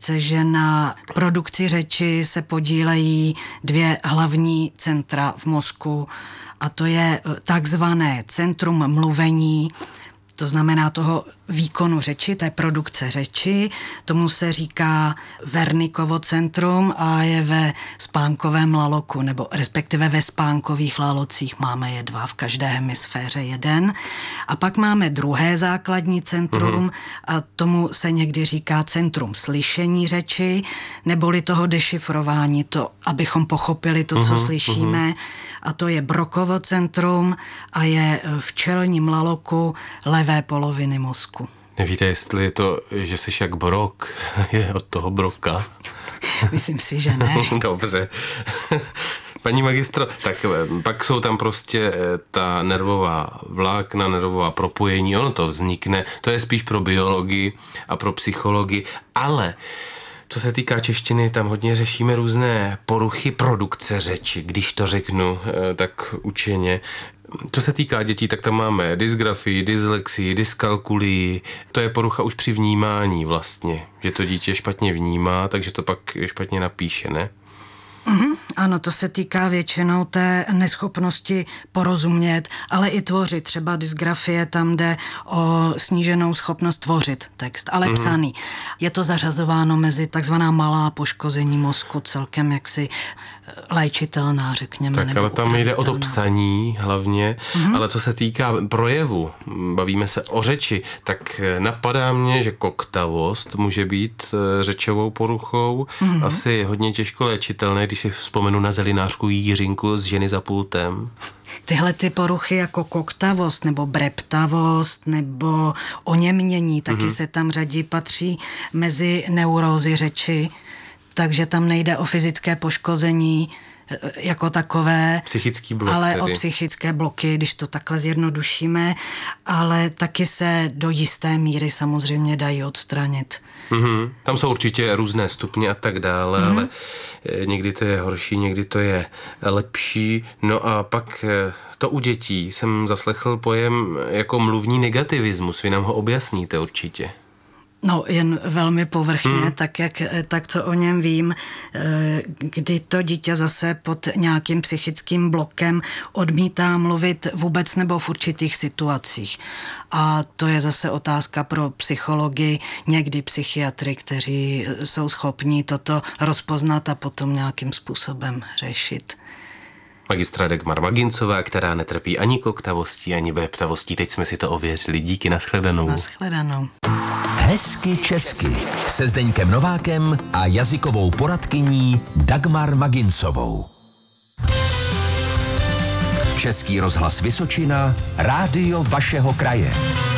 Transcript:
sice, že na produkci řeči se podílejí dvě hlavní centra v mozku, a to je takzvané centrum mluvení, to znamená toho výkonu řeči, té produkce řeči. Tomu se říká Wernickovo centrum a je ve spánkovém laloku, nebo respektive ve spánkových lalocích. Máme je dva, v každé hemisféře jeden. A pak máme druhé základní centrum a tomu se někdy říká centrum slyšení řeči, neboli toho dešifrování, to, abychom pochopili to, co slyšíme. A to je Brockovo centrum a je v čelním laloku levé poloviny mozku. Nevíte, jestli je to, že jsi jak Brok, je od toho Broka? Myslím si, že ne. Dobře. Paní magistro, tak pak jsou tam prostě ta nervová vlákna, nervová propojení, ono to vznikne, to je spíš pro biologii a pro psychologii, ale co se týká češtiny, tam hodně řešíme různé poruchy produkce řeči, když to řeknu tak učeně. Co se týká dětí, tak tam máme dysgrafii, dyslexii, dyskalkulii. To je porucha už při vnímání vlastně, že to dítě špatně vnímá, takže to pak špatně napíše, ne? Ano, to se týká většinou té neschopnosti porozumět, ale i tvořit. Třeba dysgrafie, tam jde o sníženou schopnost tvořit text, ale psaný. Je to zařazováno mezi takzvaná malá poškození mozku, celkem jaksi léčitelná, řekněme. Tak ale tam jde o to psaní hlavně, ale co se týká projevu, bavíme se o řeči, tak napadá mě, že koktavost může být řečovou poruchou, asi hodně těžko léčitelné, když si vzpomenu na zelinářku Jiřinku z Ženy za pultem. Tyhle ty poruchy jako koktavost nebo breptavost nebo oněmění, taky se tam řadí, patří mezi neurózy řeči, takže tam nejde o fyzické poškození jako takové, psychický blok, ale tedy o psychické bloky, když to takhle zjednodušíme, ale taky se do jisté míry samozřejmě dají odstranit. Tam jsou určitě různé stupně a tak dále, ale někdy to je horší, někdy to je lepší. No a pak to u dětí jsem zaslechl pojem jako mluvní negativismus. Vy nám ho objasníte určitě. No, jen velmi povrchně, tak co o něm vím, kdy to dítě zase pod nějakým psychickým blokem odmítá mluvit vůbec nebo v určitých situacích. A to je zase otázka pro psychology, někdy psychiatry, kteří jsou schopní toto rozpoznat a potom nějakým způsobem řešit. Magistra Dagmar Magincová, která netrpí ani koktavostí, ani breptavostí. Teď jsme si to ověřili. Díky, nashledanou. Nashledanou. Hezky česky se Zdeňkem Novákem a jazykovou poradkyní Dagmar Magincovou. Český rozhlas Vysočina, rádio vašeho kraje.